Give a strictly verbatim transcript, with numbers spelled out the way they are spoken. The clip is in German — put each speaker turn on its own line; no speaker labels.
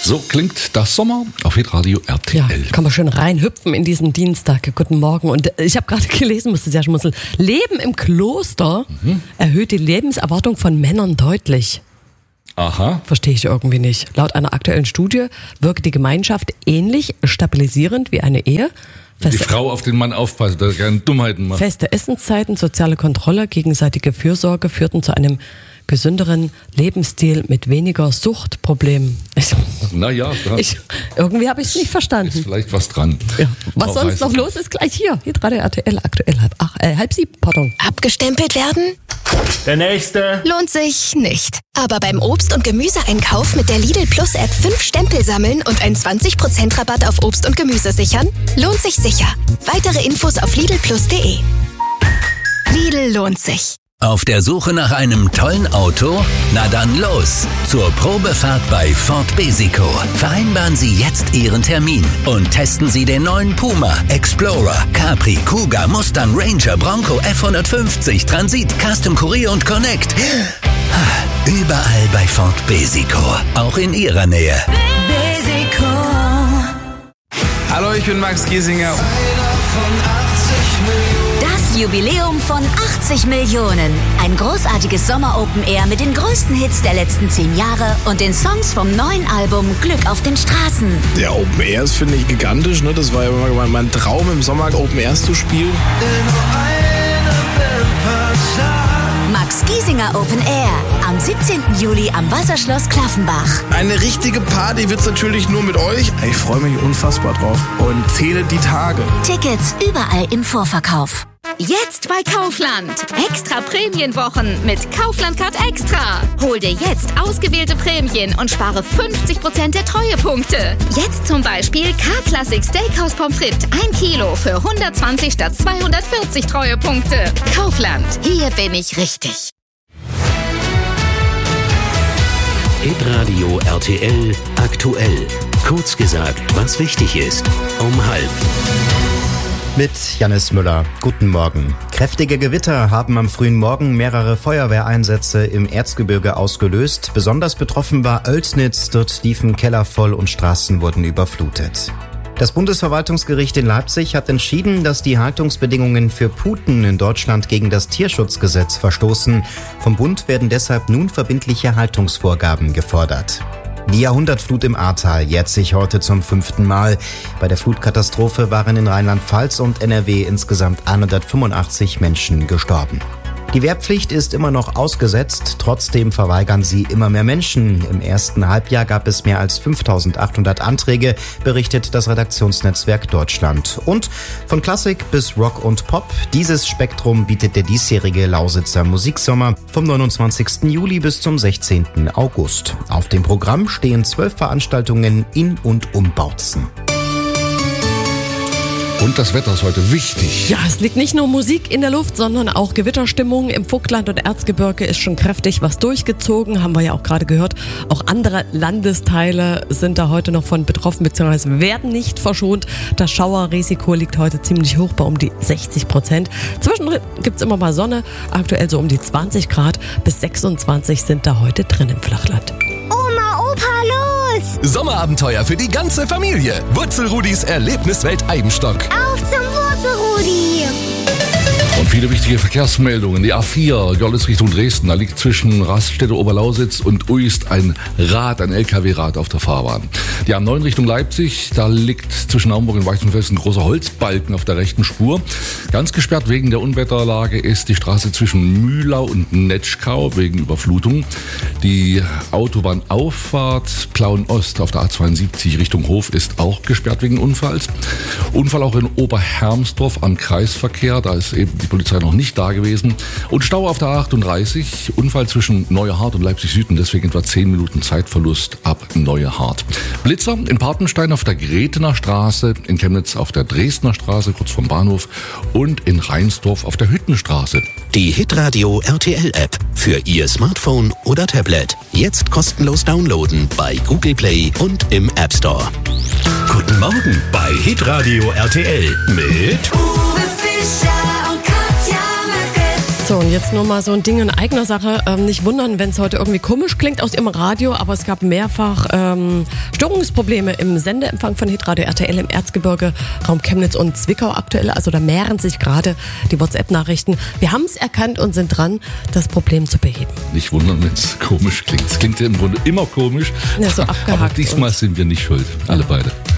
So klingt das Sommer auf Hitradio R T L.
Ja, kann man schön reinhüpfen in diesen Dienstag. Guten Morgen. Und ich habe gerade gelesen, musste sehr schmunzeln. Leben im Kloster mhm. erhöht die Lebenserwartung von Männern deutlich.
Aha.
Verstehe ich irgendwie nicht. Laut einer aktuellen Studie wirkt die Gemeinschaft ähnlich stabilisierend wie eine Ehe.
Feste, die Frau auf den Mann aufpasst, dass er keine Dummheiten macht.
Feste Essenszeiten, soziale Kontrolle, gegenseitige Fürsorge führten zu einem gesünderen Lebensstil mit weniger Suchtproblemen.
Naja,
irgendwie habe ich es nicht verstanden.
Ist vielleicht was dran.
Ja. Was Auch sonst noch los ist, gleich hier. Hier gerade R T L, aktuell halb, ach, äh, halb sieben, pardon.
Abgestempelt werden?
Der nächste.
Lohnt sich nicht. Aber beim Obst- und Gemüseeinkauf mit der Lidl Plus App fünf Stempel sammeln und einen zwanzig Prozent Rabatt auf Obst und Gemüse sichern? Lohnt sich sicher. Weitere Infos auf lidl plus punkt de. Lidl lohnt sich.
Auf der Suche nach einem tollen Auto? Na dann los! Zur Probefahrt bei Ford Besico. Vereinbaren Sie jetzt Ihren Termin und testen Sie den neuen Puma, Explorer, Capri, Kuga, Mustang, Ranger, Bronco, F hundertfünfzig, Transit, Custom Courier und Connect. Überall bei Ford Besico. Auch in Ihrer Nähe.
Besico.
Hallo, ich bin Max Giesinger.
Das Jubiläum von achtzig Millionen. Ein großartiges Sommer-Open-Air mit den größten Hits der letzten zehn Jahre und den Songs vom neuen Album Glück auf den Straßen.
Der Open Air ist, finde ich, gigantisch. Ne? Das war ja immer mein Traum, im Sommer Open Airs zu spielen.
Max Giesinger Open Air. Am siebzehnten Juli am Wasserschloss Klaffenbach.
Eine richtige Party wird's natürlich nur mit euch. Ich freue mich unfassbar drauf und zähle die Tage.
Tickets überall im Vorverkauf.
Jetzt bei Kaufland. Extra Prämienwochen mit Kaufland Card Extra. Hol dir jetzt ausgewählte Prämien und spare fünfzig Prozent der Treuepunkte. Jetzt zum Beispiel K-Classic Steakhouse Pommes frites ein Kilo für hundertzwanzig statt zweihundertvierzig Treuepunkte. Kaufland. Hier bin ich richtig.
Hitradio R T L aktuell. Kurz gesagt, was wichtig ist. Um halb.
Mit Jannis Müller. Guten Morgen. Kräftige Gewitter haben am frühen Morgen mehrere Feuerwehreinsätze im Erzgebirge ausgelöst. Besonders betroffen war Oelsnitz, dort liefen Keller voll und Straßen wurden überflutet. Das Bundesverwaltungsgericht in Leipzig hat entschieden, dass die Haltungsbedingungen für Puten in Deutschland gegen das Tierschutzgesetz verstoßen. Vom Bund werden deshalb nun verbindliche Haltungsvorgaben gefordert. Die Jahrhundertflut im Ahrtal jährt sich heute zum fünften Mal. Bei der Flutkatastrophe waren in Rheinland-Pfalz und N R W insgesamt hundertfünfundachtzig Menschen gestorben. Die Wehrpflicht ist immer noch ausgesetzt, trotzdem verweigern sie immer mehr Menschen. Im ersten Halbjahr gab es mehr als fünftausendachthundert Anträge, berichtet das Redaktionsnetzwerk Deutschland. Und von Klassik bis Rock und Pop, dieses Spektrum bietet der diesjährige Lausitzer Musiksommer vom neunundzwanzigsten Juli bis zum sechzehnten August. Auf dem Programm stehen zwölf Veranstaltungen in und um Bautzen.
Und das Wetter ist heute wichtig.
Ja, es liegt nicht nur Musik in der Luft, sondern auch Gewitterstimmung. Im Vogtland und Erzgebirge ist schon kräftig was durchgezogen, haben wir ja auch gerade gehört. Auch andere Landesteile sind da heute noch von betroffen, beziehungsweise werden nicht verschont. Das Schauerrisiko liegt heute ziemlich hoch, bei um die sechzig Prozent. Zwischendrin gibt's immer mal Sonne, aktuell so um die zwanzig Grad bis sechsundzwanzig sind da heute drin im Flachland.
Oma, Opa, los!
Sommerabenteuer für die ganze Familie. Wurzelrudis Erlebniswelt Eibenstock.
Auf zum Wurzelrudi!
Und viele wichtige Verkehrsmeldungen. Die A vier, Görlitz Richtung Dresden. Da liegt zwischen Raststätte Oberlausitz und Uist ein Rad, ein L K W-Rad auf der Fahrbahn. Die A neun Richtung Leipzig, da liegt zwischen Naumburg und Weißenfels ein großer Holzbalken auf der rechten Spur. Ganz gesperrt wegen der Unwetterlage ist die Straße zwischen Mühlau und Netschkau wegen Überflutung. Die Autobahnauffahrt Plauen-Ost auf der A zweiundsiebzig Richtung Hof ist auch gesperrt wegen Unfalls. Unfall auch in Oberhermsdorf am Kreisverkehr, da ist eben die Polizei noch nicht da gewesen. Und Stau auf der A achtunddreißig, Unfall zwischen Neuerhardt und Leipzig-Süden, deswegen etwa zehn Minuten Zeitverlust ab Neuerhardt. Blitzer in Papenstein auf der Gretener Straße, in Chemnitz auf der Dresdner Straße, kurz vom Bahnhof und in Rheinsdorf auf der Hüttenstraße.
Die Hitradio R T L-App für Ihr Smartphone oder Tablet. Jetzt kostenlos downloaden bei Google Play und im App Store.
Guten Morgen bei Hitradio R T L mit
Uwe Fischer und Katja Möcke.
So, und jetzt nur mal so ein Ding in eigener Sache. Ähm, nicht wundern, wenn es heute irgendwie komisch klingt aus Ihrem Radio, aber es gab mehrfach ähm, Störungsprobleme im Sendeempfang von Hitradio R T L im Erzgebirge, Raum Chemnitz und Zwickau aktuell. Also da mehren sich gerade die WhatsApp-Nachrichten. Wir haben es erkannt und sind dran, das Problem zu beheben.
Nicht wundern, wenn es komisch klingt. Es klingt ja im Grunde immer komisch.
Ja, so abgehakt.
Aber diesmal sind wir nicht schuld. Alle beide.